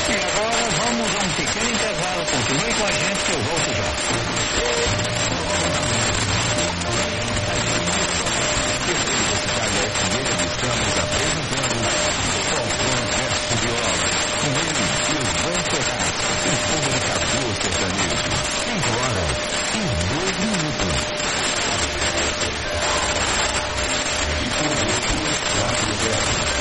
E agora vamos a um pequeno intervalo. Continue com a gente